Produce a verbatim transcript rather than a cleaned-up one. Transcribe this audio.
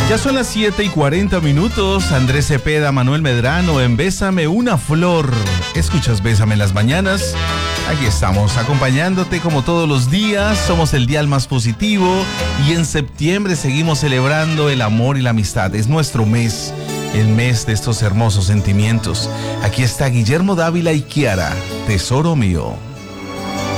Ya son las siete y cuarenta minutos. Andrés Cepeda, Manuel Medrano en Bésame una Flor. Escuchas Bésame en las mañanas. Aquí estamos acompañándote como todos los días. Somos el dial más positivo y en septiembre seguimos celebrando el amor y la amistad. Es nuestro mes, el mes de estos hermosos sentimientos. Aquí está Guillermo Dávila y Kiara, Tesoro Mío.